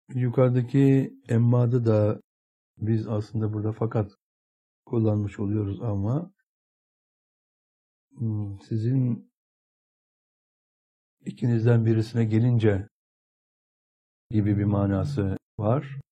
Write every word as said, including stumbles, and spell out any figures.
Yukarıdaki emmada da biz aslında burada fakat kullanmış oluyoruz ama sizin ikinizden birisine gelince gibi bir manası var.